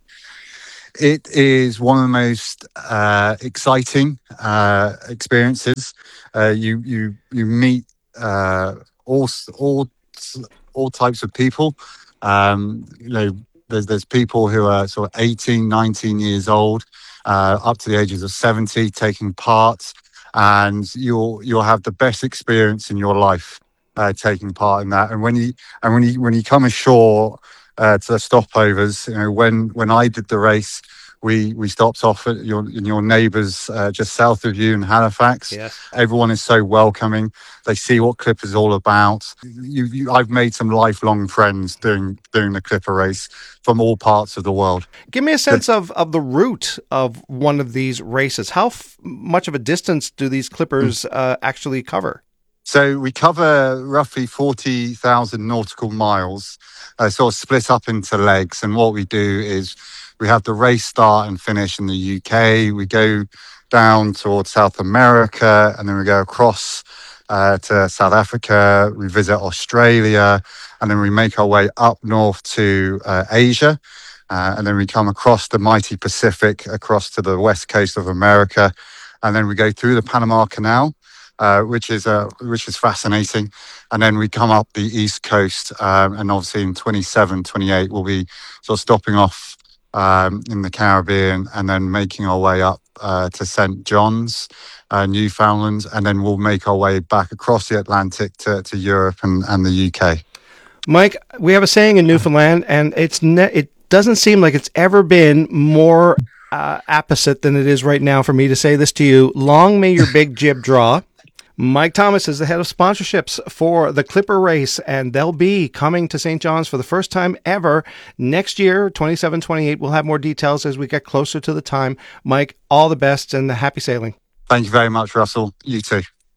It is one of the most uh, exciting uh, experiences. Uh, you you you meet uh, all all all types of people. Um, you know, there's there's people who are sort of eighteen, nineteen years old, uh, up to the ages of seventy, taking part, and you'll you'll have the best experience in your life uh, taking part in that. And when you and when you when you come ashore. Uh, to the stopovers, you know, when when I did the race, we we stopped off at your in your neighbours uh, just south of you in Halifax. Yes. Everyone is so welcoming. They see what Clipper's all about. You, you, I've made some lifelong friends doing doing the Clipper race from all parts of the world. Give me a sense of, of the route of one of these races. How f- much of a distance do these Clippers uh, actually cover? So we cover roughly forty thousand nautical miles, uh, sort of split up into legs. And what we do is we have the race start and finish in the U K. We go down towards South America, and then we go across uh, to South Africa. We visit Australia, and then we make our way up north to uh, Asia. Uh, and then we come across the mighty Pacific, across to the west coast of America. And then we go through the Panama Canal. Uh, which is uh, which is fascinating. And then we come up the East Coast, um, and obviously in twenty-seven, twenty-eight, we'll be sort of stopping off um, in the Caribbean and then making our way up uh, to Saint John's, uh, Newfoundland, and then we'll make our way back across the Atlantic to, to Europe and, and the U K. Mike, we have a saying in Newfoundland, and it's ne- it doesn't seem like it's ever been more uh, apposite than it is right now for me to say this to you. Long may your big jib draw. Mike Thomas is the head of sponsorships for the Clipper race, and they'll be coming to Saint John's for the first time ever next year, twenty-seven twenty-eight. We'll have more details as we get closer to the time. Mike, all the best and happy sailing. Thank you very much, Russell. You too.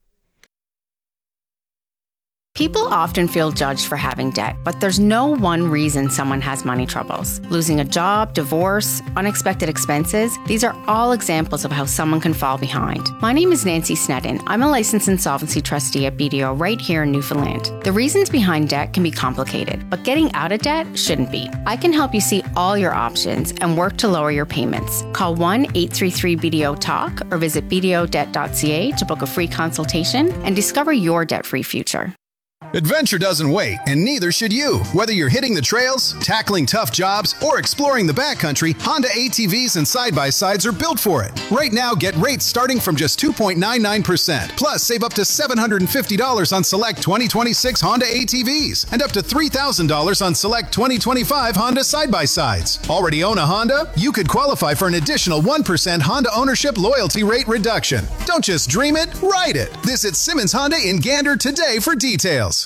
People often feel judged for having debt, but there's no one reason someone has money troubles. Losing a job, divorce, unexpected expenses, these are all examples of how someone can fall behind. My name is Nancy Snedden. I'm a licensed insolvency trustee at B D O right here in Newfoundland. The reasons behind debt can be complicated, but getting out of debt shouldn't be. I can help you see all your options and work to lower your payments. Call one eight three three B D O talk or visit b d o debt dot c a to book a free consultation and discover your debt-free future. Adventure doesn't wait, and neither should you. Whether you're hitting the trails, tackling tough jobs, or exploring the backcountry, Honda A T Vs and side-by-sides are built for it. Right now, get rates starting from just two point nine nine percent. Plus, save up to seven hundred fifty dollars on select twenty twenty-six Honda A T Vs and up to three thousand dollars on select twenty twenty-five Honda side-by-sides. Already own a Honda? You could qualify for an additional one percent Honda ownership loyalty rate reduction. Don't just dream it, ride it. Visit Simmons Honda in Gander today for details.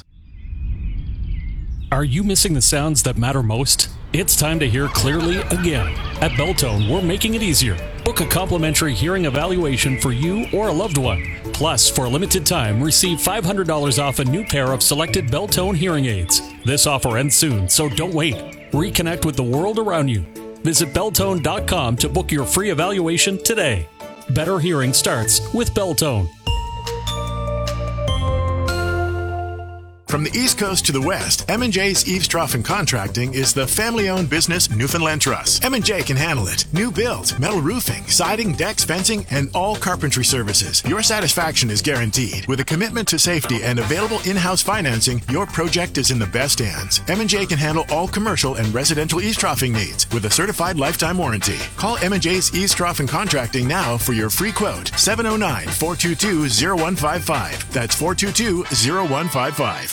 Are you missing the sounds that matter most? It's time to hear clearly again. At Beltone, we're making it easier. Book a complimentary hearing evaluation for you or a loved one. Plus, for a limited time, receive five hundred dollars off a new pair of selected Beltone hearing aids. This offer ends soon, so don't wait. Reconnect with the world around you. Visit beltone dot com to book your free evaluation today. Better hearing starts with Beltone. From the East Coast to the West, M and J's Eavesdropping Contracting is the family-owned business Newfoundland Trust. M and J can handle it. New builds, metal roofing, siding, decks, fencing, and all carpentry services. Your satisfaction is guaranteed. With a commitment to safety and available in-house financing, your project is in the best hands. M and J can handle all commercial and residential eavesdropping needs with a certified lifetime warranty. Call M and J's Eavesdropping Contracting now for your free quote. seven oh nine, four two two, oh one five five. That's four two two, oh one five five.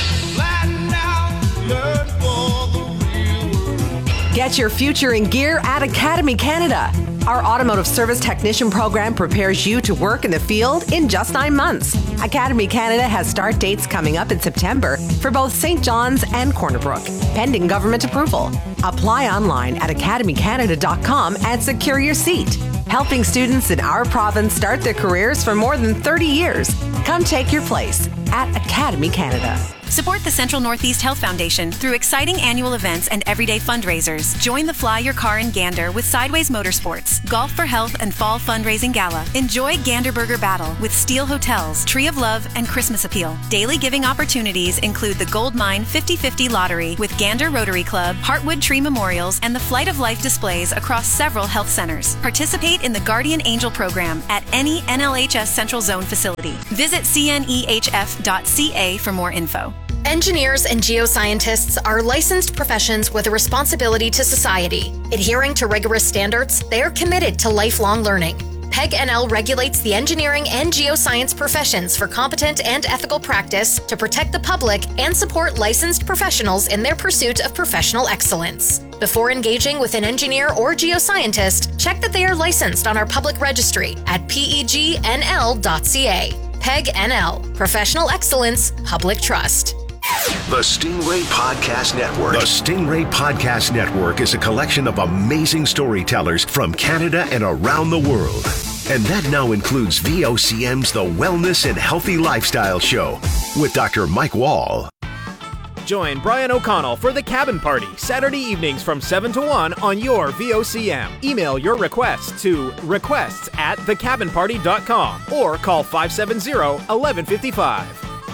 Get your future in gear at Academy Canada. Our automotive service technician program prepares you to work in the field in just nine months. Academy Canada has start dates coming up in September for both Saint John's and Corner Brook, pending government approval. Apply online at academy canada dot com and secure your seat. Helping students in our province start their careers for more than thirty years. Come take your place at Academy Canada. Support the Central Northeast Health Foundation through exciting annual events and everyday fundraisers. Join the Fly Your Car in Gander with Sideways Motorsports, Golf for Health and Fall Fundraising Gala. Enjoy Gander Burger Battle with Steel Hotels, Tree of Love, and Christmas Appeal. Daily giving opportunities include the Gold Mine fifty fifty Lottery with Gander Rotary Club, Heartwood Tree Memorials, and the Flight of Life displays across several health centers. Participate in the Guardian Angel program at any N L H S Central Zone facility. Visit c n e h f dot c a for more info. Engineers and geoscientists are licensed professions with a responsibility to society. Adhering to rigorous standards, they are committed to lifelong learning. P E G N L regulates the engineering and geoscience professions for competent and ethical practice to protect the public and support licensed professionals in their pursuit of professional excellence. Before engaging with an engineer or geoscientist, check that they are licensed on our public registry at p e g n l dot c a. P E G N L, Professional Excellence, Public Trust. The Stingray Podcast Network. The Stingray Podcast Network is a collection of amazing storytellers from Canada and around the world. And that now includes V O C M's The Wellness and Healthy Lifestyle Show with Doctor Mike Wall. Join Brian O'Connell for The Cabin Party, Saturday evenings from seven to one on your V O C M. Email your requests to requests at the cabin party dot com or call five seven zero, one one five five.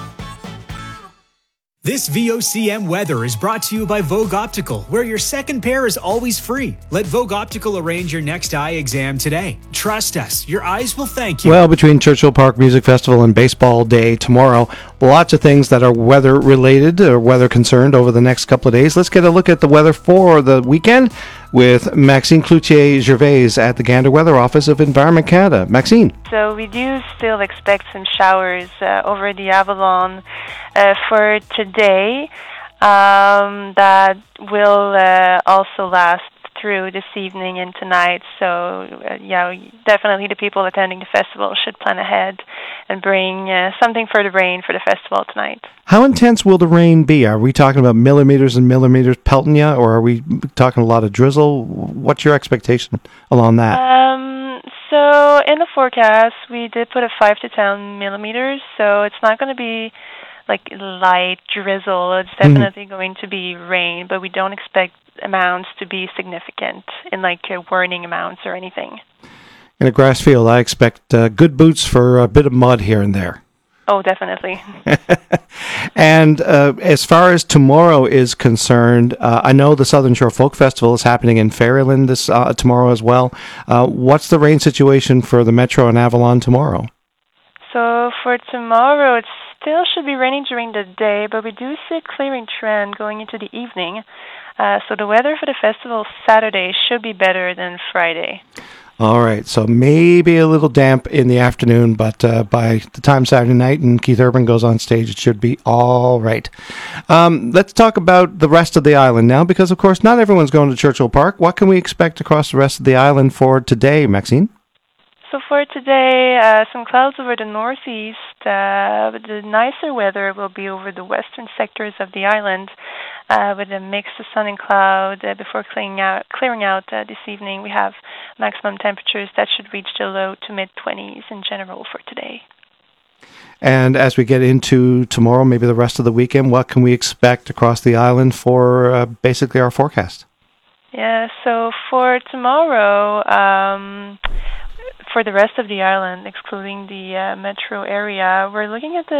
This V O C M weather is brought to you by Vogue Optical, where your second pair is always free. Let Vogue Optical arrange your next eye exam today. Trust us, your eyes will thank you. Well, between Churchill Park Music Festival and Baseball Day tomorrow, lots of things that are weather related or weather concerned over the next couple of days. Let's get a look at the weather for the weekend with Maxine Cloutier-Gervais at the Gander Weather Office of Environment Canada. Maxine. So we do still expect some showers uh, over the Avalon uh, for today. Um, that will uh, also last through this evening and tonight. So, uh, yeah, definitely the people attending the festival should plan ahead and bring uh, something for the rain for the festival tonight. How intense will the rain be? Are we talking about millimeters and millimeters pelting you, or are we talking a lot of drizzle? What's your expectation along that? Um, so in the forecast, we did put a five to ten millimeters, so it's not going to be like light drizzle. It's definitely mm-hmm. going to be rain, but we don't expect amounts to be significant in like uh, warning amounts or anything. In a grass field, I expect uh, good boots for a bit of mud here and there. Oh, definitely. And uh, as far as tomorrow is concerned, uh, I know the Southern Shore Folk Festival is happening in Ferryland this uh, tomorrow as well. Uh, what's the rain situation for the Metro and Avalon tomorrow? So for tomorrow, it still should be raining during the day, but we do see a clearing trend going into the evening. Uh, so the weather for the festival Saturday should be better than Friday. All right, so maybe a little damp in the afternoon, but uh, by the time Saturday night and Keith Urban goes on stage, it should be all right. Um, let's talk about the rest of the island now, because, of course, not everyone's going to Churchill Park. What can we expect across the rest of the island for today, Maxine? So for today, uh, some clouds over the northeast, uh, but the nicer weather will be over the western sectors of the island, uh, with a mix of sun and cloud uh, before clearing out. Clearing out uh, this evening, we have maximum temperatures that should reach the low to mid twenties in general for today. And as we get into tomorrow, maybe the rest of the weekend, what can we expect across the island for uh, basically our forecast? Yeah, so for tomorrow, um, for the rest of the island, excluding the uh, metro area, we're looking at the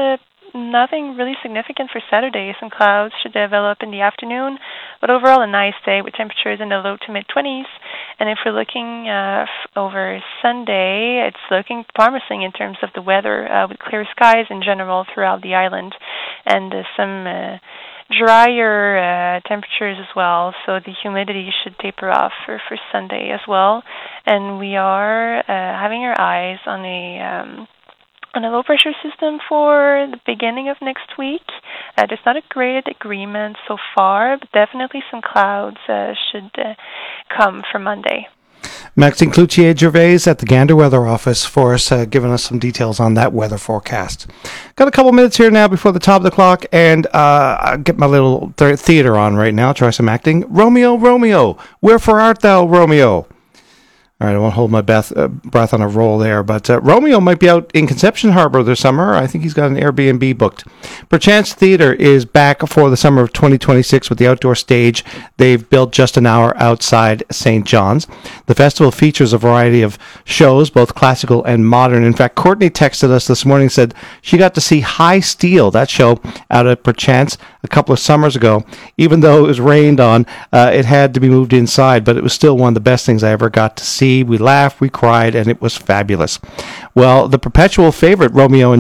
nothing really significant for Saturday. Some clouds should develop in the afternoon, but overall a nice day with temperatures in the low to mid-twenties. And if we're looking uh, f- over Sunday, it's looking promising in terms of the weather, uh, with clear skies in general throughout the island, and uh, some uh, drier uh, temperatures as well. So the humidity should taper off for, for Sunday as well. And we are uh, having our eyes on a um, on a low pressure system for the beginning of next week. Uh, there's not a great agreement so far, but definitely some clouds uh, should uh, come for Monday. Maxine Cloutier-Gervais at the Gander Weather Office for us, uh, giving us some details on that weather forecast. Got a couple minutes here now before the top of the clock, and uh, I'll get my little th- theater on right now, try some acting. Romeo, Romeo, wherefore art thou, Romeo? All right, I won't hold my breath, uh, breath on a roll there, but uh, Romeo might be out in Conception Harbor this summer. I think he's got an Airbnb booked. Perchance Theatre is back for the summer of twenty twenty-six with the outdoor stage they've built just an hour outside Saint John's. The festival features a variety of shows, both classical and modern. In fact, Courtney texted us this morning, said she got to see High Steel, that show out at Perchance a couple of summers ago. Even though it was rained on, uh, it had to be moved inside, but it was still one of the best things I ever got to see. We laughed, we cried, and it was fabulous. Well, the perpetual favorite, Romeo and